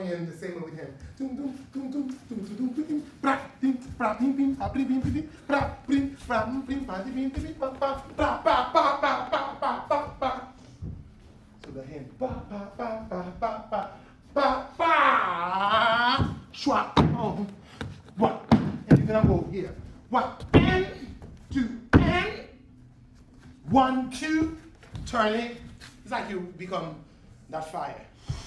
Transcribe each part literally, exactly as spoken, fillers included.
going in the same way with him. Doom, doom, doom, doom, doom, doom, doom, doom, bra, ding, bra, ding, ding, bra, ding, ding, ding, bra, ding, bra, ding, ding, bra, ding, ding, ding, ba, ba, ba, ba, ba, ba, ba, ba, ba, ba. So the hand, ba, ba, ba, ba, ba, ba, ba, ba, shwa, oh, one, and you're gonna go here. One, and, two, and, one, two, turn it. It's like you become that fire.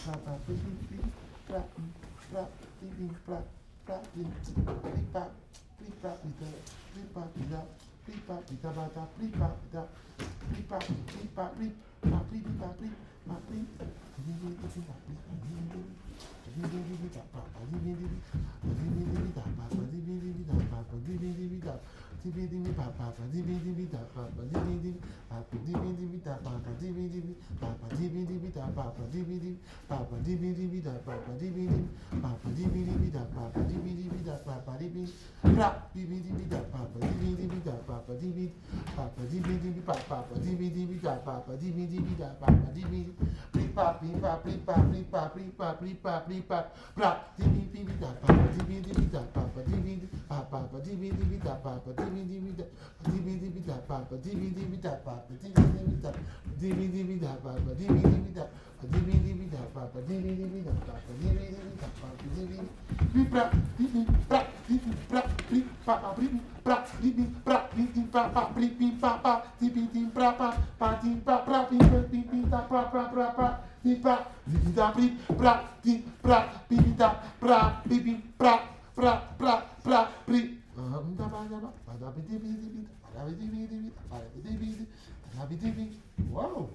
Whoa.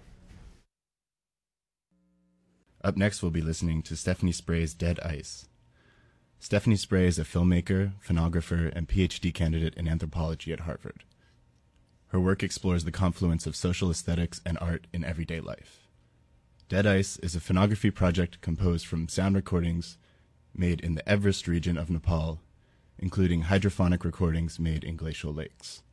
Up next, we'll be listening to Stephanie Spray's Dead Ice. Stephanie Spray is a filmmaker, phonographer, and P H D candidate in anthropology at Harvard. Her work explores the confluence of social aesthetics and art in everyday life. Dead Ice is a phonography project composed from sound recordings made in the Everest region of Nepal, including hydrophonic recordings made in glacial lakes.